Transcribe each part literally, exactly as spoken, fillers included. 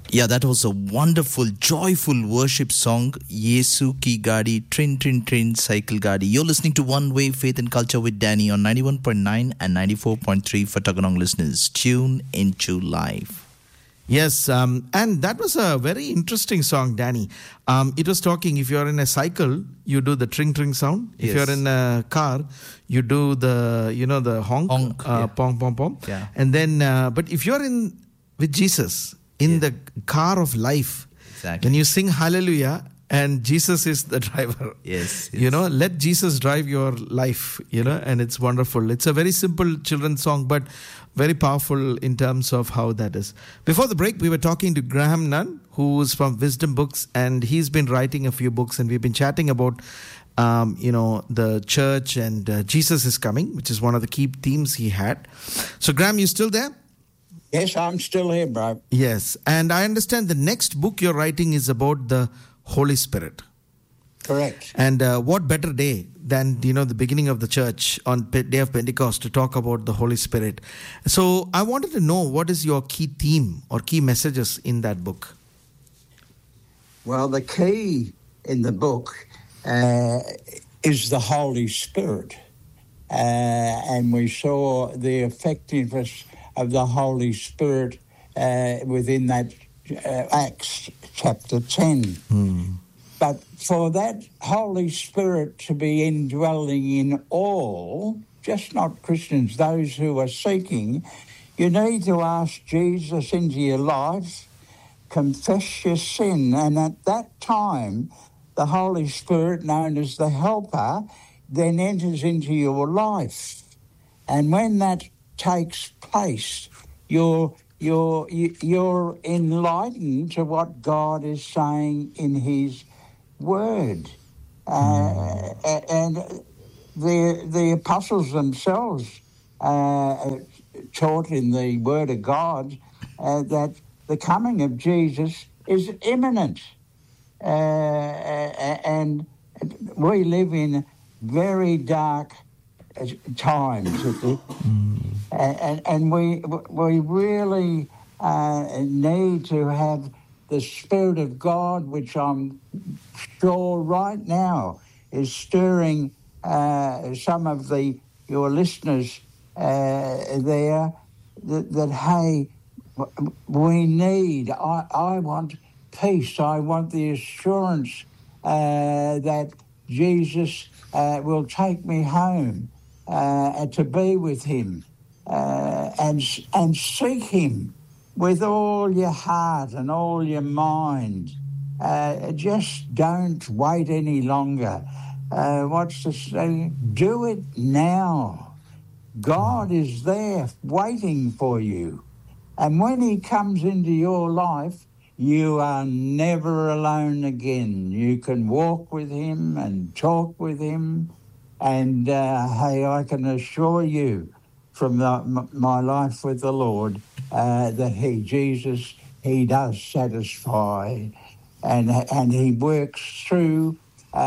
Yeah, that was a wonderful, joyful worship song. Yesu ki gadi, trin trin trin, cycle gadi. You're listening to One Way Faith and Culture with Danny on ninety-one point nine and ninety-four point three for Taganong listeners. Tune into life. Yes, um, and that was a very interesting song, Danny. Um, it was talking, if you're in a cycle, you do the tring tring sound. If Yes. you're in a car, you do the, you know, the honk, Honk, uh, yeah. pom pom pom. Yeah. And then, uh, but if you're in with Jesus, in Yeah. the car of life, Exactly. then you sing hallelujah and Jesus is the driver. Yes, You yes. know, let Jesus drive your life, you know, and it's wonderful. It's a very simple children's song, but very powerful in terms of how that is. Before the break, we were talking to Graham Nunn, who's from Wisdom Books, and he's been writing a few books, and we've been chatting about, um, you know, the church and uh, Jesus is coming, which is one of the key themes he had. So, Graham, you still there? Yes, I'm still here, bro. Yes. And I understand the next book you're writing is about the Holy Spirit. Correct. And uh, what better day than, you know, the beginning of the church on Pe- day of Pentecost to talk about the Holy Spirit. So I wanted to know, what is your key theme or key messages in that book? Well, the key in the book uh, is the Holy Spirit. Uh, and we saw the effectiveness of the Holy Spirit uh, within that uh, Acts chapter ten. Hmm. But for that Holy Spirit to be indwelling in all, just not Christians, those who are seeking, you need to ask Jesus into your life, confess your sin, and at that time, the Holy Spirit, known as the Helper, then enters into your life. And when that takes place, you're you're you're enlightened to what God is saying in His Word, uh, and the the apostles themselves uh, taught in the Word of God uh, that the coming of Jesus is imminent, uh, and we live in very dark times, mm. and and we we really uh, need to have the Spirit of God, which I'm sure right now is stirring uh, some of the your listeners uh, there. That, that hey, we need. I I want peace. I want the assurance uh, that Jesus uh, will take me home uh, to be with Him, uh, and and seek Him with all your heart and all your mind. Uh, just don't wait any longer. Uh, what's the saying? Do it now. God is there waiting for you. And when He comes into your life, you are never alone again. You can walk with Him and talk with Him. And, uh, hey, I can assure you from the, m- my life with the Lord uh, that He, Jesus, He does satisfy. And, and He works through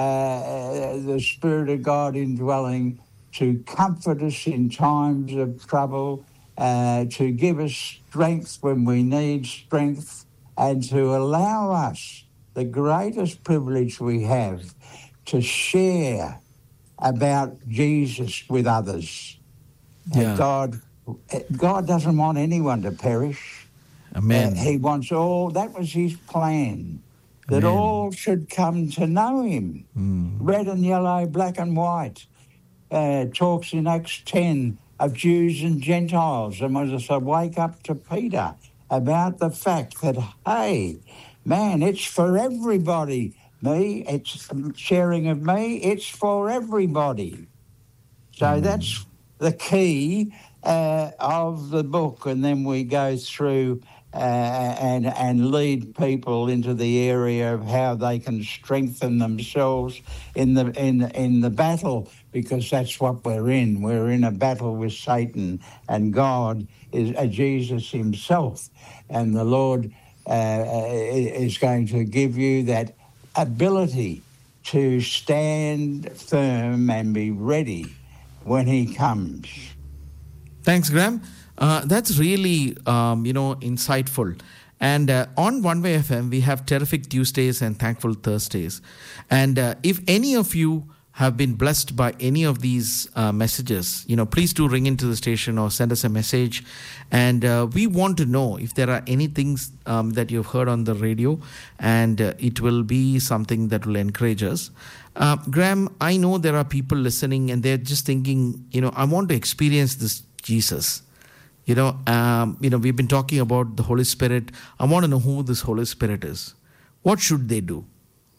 uh, the Spirit of God indwelling to comfort us in times of trouble, uh, to give us strength when we need strength, and to allow us the greatest privilege we have to share about Jesus with others. Yeah. And God, God doesn't want anyone to perish. Amen. Uh, he wants all, that was His plan, that Amen. all should come to know Him. Mm. Red and yellow, black and white. Uh, talks in Acts ten of Jews and Gentiles, and was a wake up to Peter about the fact that, hey, man, it's for everybody. Me, it's sharing of me, it's for everybody. So mm. that's the key uh, of the book, and then we go through uh, and and lead people into the area of how they can strengthen themselves in the in in the battle, because that's what we're in. We're in a battle with Satan, and God is uh, Jesus Himself, and the Lord uh, is going to give you that ability to stand firm and be ready when He comes. Thanks, Graham. Uh, that's really, um, you know, insightful. And uh, on One Way F M, we have Terrific Tuesdays and Thankful Thursdays. And uh, if any of you have been blessed by any of these uh, messages, you know, please do ring into the station or send us a message. And uh, we want to know if there are any things um, that you've heard on the radio, and uh, it will be something that will encourage us. Uh, Graham, I know there are people listening and they're just thinking, you know, I want to experience this Jesus. You know, um, you know, we've been talking about the Holy Spirit. I want to know who this Holy Spirit is. What should they do?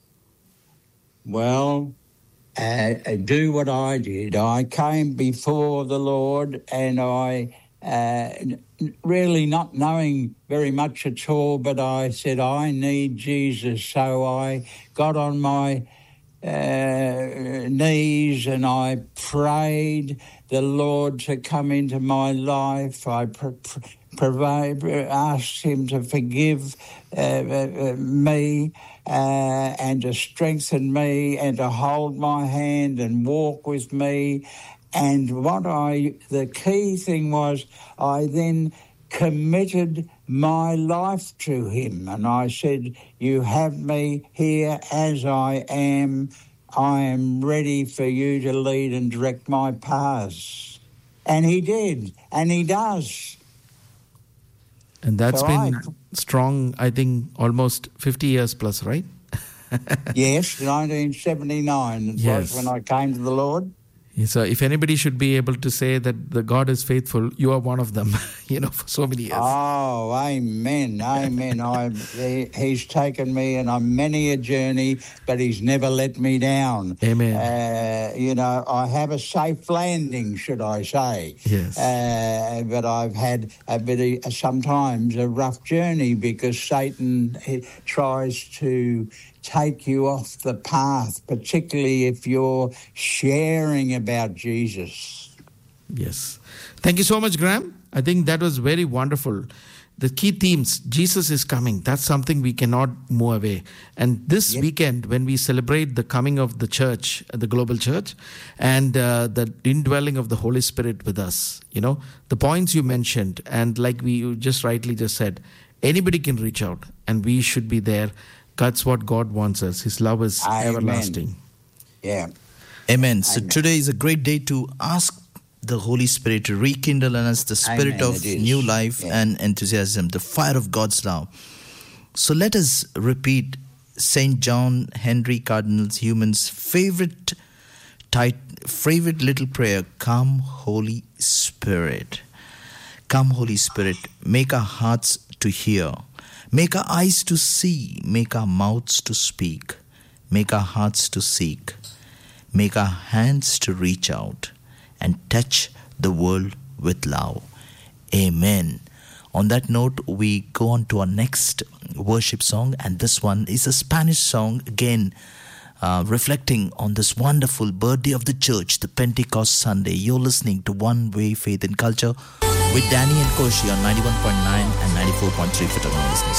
Well, uh, do what I did. I came before the Lord, and I uh, really not knowing very much at all, but I said, I need Jesus. So I got on my uh, knees and I prayed the Lord to come into my life. I pr- pr- provide, asked him to forgive uh, uh, me uh, and to strengthen me and to hold my hand and walk with me. And what I, the key thing was, I then committed my life to him. And I said, you have me here as I am. I am ready for you to lead and direct my paths. And he did, and he does. And that's So been I- strong, I think, almost fifty years plus, right? Yes, nineteen seventy-nine it Yes. was when I came to the Lord. So if anybody should be able to say that the God is faithful, you are one of them, you know, for so many years. Oh, amen, amen. I, he, he's taken me on many a journey, but he's never let me down. Amen. Uh, you know, I have a safe landing, should I say. Yes. Uh, but I've had a bit of, sometimes a rough journey because Satan he, tries to take you off the path, particularly if you're sharing about Jesus. Yes. Thank you so much, Graham. I think that was very wonderful. The key themes, Jesus is coming. That's something we cannot move away. And this Yep. weekend, when we celebrate the coming of the church, the global church, and uh, the indwelling of the Holy Spirit with us, you know, the points you mentioned, and like we you just rightly just said, anybody can reach out and we should be there. That's what God wants us. His love is Amen. everlasting. Yeah. Amen. So Amen. today is a great day to ask the Holy Spirit to rekindle in us the spirit Amen, of it is. new life Yeah. and enthusiasm, the fire of God's love. So let us repeat Saint John Henry Cardinal Newman's favorite tit- favorite little prayer, Come Holy Spirit. Come Holy Spirit, make our hearts to hear. Make our eyes to see, make our mouths to speak, make our hearts to seek, make our hands to reach out and touch the world with love. Amen. On that note, we go on to our next worship song, and this one is a Spanish song, again uh, reflecting on this wonderful birthday of the church, the Pentecost Sunday. You're listening to One Way Faith and Culture with Danny and Koshi on ninety-one point nine and ninety-four point three for Toronto listeners.